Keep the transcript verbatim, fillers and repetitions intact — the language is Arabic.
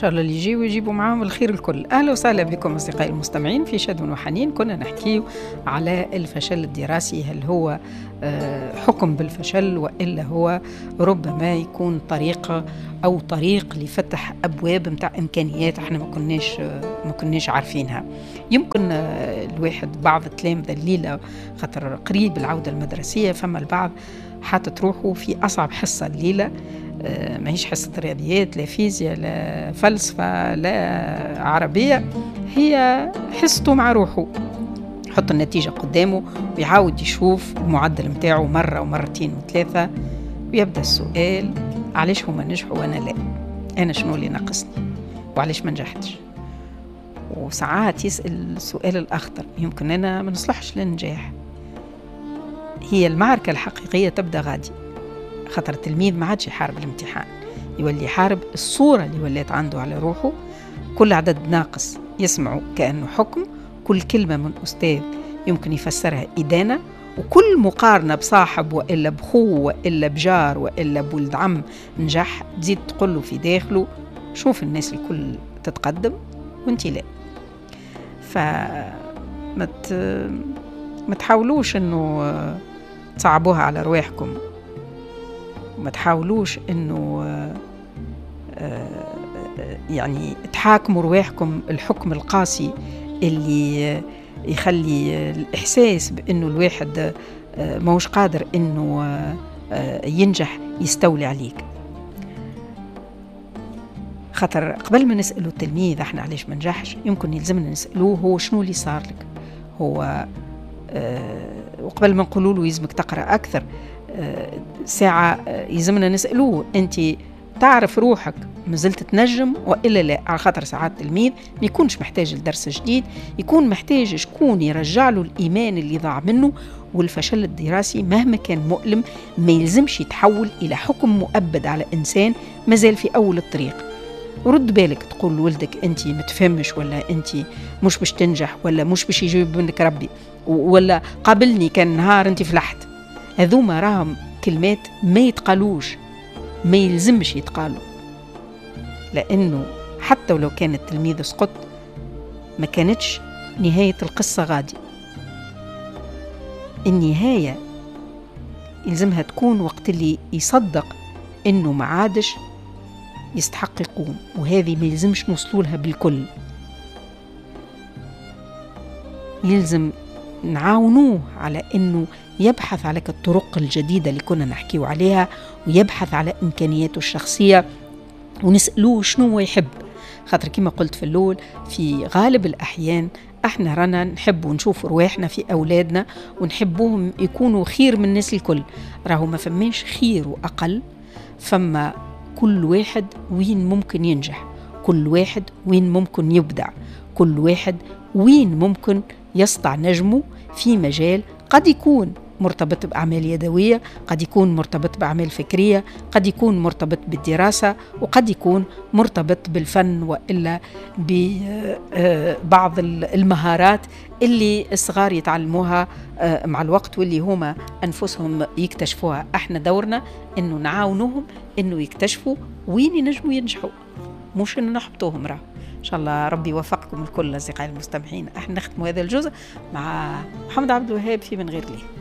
شاء الله اللي يجيوا يجيبوا معاهم الخير الكل. أهلا وسهلا بكم أصدقائي المستمعين في شد وحنين. كنا نحكي على الفشل الدراسي، هل هو حكم بالفشل وإلا هو ربما يكون طريقة أو طريق لفتح أبواب متاع إمكانيات احنا ما كناش ما كناش عارفينها. يمكن الواحد بعض التلامذة الليلة خاطر قريب العودة المدرسية، فما البعض حتى تروحوا في أصعب حصة الليلة، ما هيش حصة رياضيات لا فيزياء لا فلسفة لا عربية، هي حصته مع روحه. حط النتيجة قدامه ويعاود يشوف المعدل متاعه مرة ومرتين وثلاثة، ويبدأ السؤال: علاش هما نجحوا وأنا لا؟ أنا شنو اللي ناقصني؟ وعلاش ما نجحتش؟ وساعات يسأل السؤال الأخطر: يمكن أنا ما نصلحش للنجاح. هي المعركة الحقيقية تبدأ غادي، خطر التلميذ ما عادش يحارب الامتحان، يولي يحارب الصورة اللي ولات عنده على روحه. كل عدد ناقص يسمعه كأنه حكم، كل كلمة من أستاذ يمكن يفسرها إدانة، وكل مقارنة بصاحب وإلا بخوه وإلا بجار وإلا بولد عم نجح تزيد تقوله في داخله: شوف الناس الكل تتقدم وانتي لا. فما ما تحاولوش انه تصعبوها على رواحكم، ما تحاولوش انه يعني تحاكموا رواحكم الحكم القاسي اللي يخلي الإحساس بأنه الواحد موش قادر أنه ينجح يستولي عليك. خطر قبل ما نسأله التلميذ احنا علاش ما نجحش، يمكن يلزمنا نسألوه هو شنو اللي صار لك. هو وقبل ما نقولوا له يلزمك تقرأ أكثر، ساعة يلزمنا نسألوه: أنت تعرف روحك مازلت تنجم وإلا لا؟ على خاطر ساعات التلميذ ما يكونش محتاج لدرس جديد، يكون محتاج شكون يرجع له الإيمان اللي ضاع منه. والفشل الدراسي مهما كان مؤلم ما يلزمش يتحول إلى حكم مؤبد على إنسان مازال في أول الطريق. رد بالك تقول لولدك: أنت متفهمش، ولا أنت مش باش تنجح، ولا مش باش يجيب منك ربي، ولا قابلني كان نهار أنت فلحت. هذوما راهم كلمات ما يتقالوش، ما يلزمش يتقالوا، لأنه حتى ولو كان التلميذ سقط ما كانتش نهاية القصة غادي. النهاية يلزمها تكون وقت اللي يصدق إنه ما عادش يستحق يقوم، وهذه ما يلزمش نوصلوا لها بالكل. يلزم نعاونوه على إنه يبحث على الطرق الجديدة اللي كنا نحكيو عليها، ويبحث على إمكانياته الشخصية، ونسألوه شنو هو يحب. خاطر كما قلت في الأول، في غالب الأحيان احنا رانا نحب ونشوف رواحنا في أولادنا ونحبوهم يكونوا خير من الناس الكل. راهو ما فماش خير وأقل، فما كل واحد وين ممكن ينجح، كل واحد وين ممكن يبدع، كل واحد وين ممكن يسطع نجمه في مجال قد يكون مرتبط بأعمال يدوية، قد يكون مرتبط بأعمال فكرية، قد يكون مرتبط بالدراسة، وقد يكون مرتبط بالفن وإلا ببعض المهارات اللي الصغار يتعلموها مع الوقت واللي هما أنفسهم يكتشفوها. احنا دورنا إنه نعاونوهم إنه يكتشفوا وين ينجموا ينجحوا، مش إنه نحبطوهم. راه إن شاء الله ربي يوفقكم الكل أصدقائي المستمعين. احنا نختم هذا الجزء مع محمد عبد الوهاب في من غير ليه.